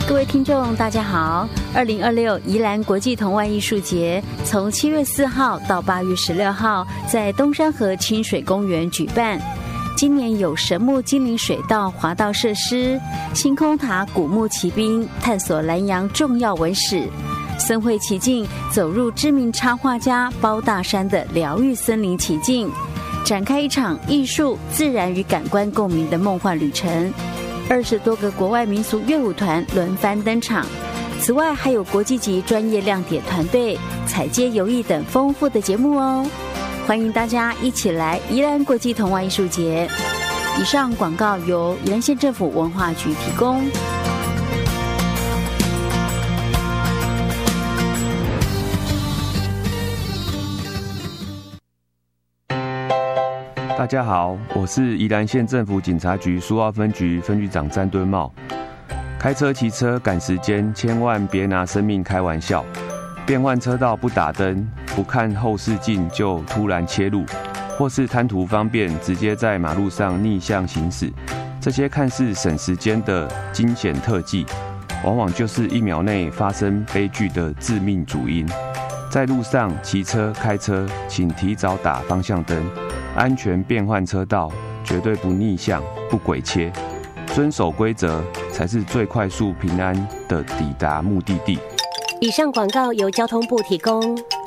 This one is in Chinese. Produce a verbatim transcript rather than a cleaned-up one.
各位听众大家好，二零二六宜兰国际童玩艺术节从七月四号到八月十六号在东山河清水公园举办。今年有神木精灵水道滑道设施、星空塔古木骑兵探索南洋重要文史，森会奇境走入知名插画家包大山的疗愈森林奇境，展开一场艺术、自然与感官共鸣的梦幻旅程。二十多个国外民俗乐舞团轮番登场，此外还有国际级专业亮点团队、踩街游艺等丰富的节目哦。欢迎大家一起来宜兰国际童玩艺术节。以上广告由宜兰县政府文化局提供。 大家好，我是宜兰县政府警察局苏澳分局分局长詹敦茂。开车骑车赶时间，千万别拿生命开玩笑。变换车道不打灯，不看后视镜就突然切入，或是贪图方便，直接在马路上逆向行驶，这些看似省时间的惊险特技，往往就是一秒内发生悲剧的致命主因。在路上骑车、开车，请提早打方向灯，安全变换车道，绝对不逆向、不鬼切，遵守规则才是最快速、平安的抵达目的地。 以上广告由交通部提供。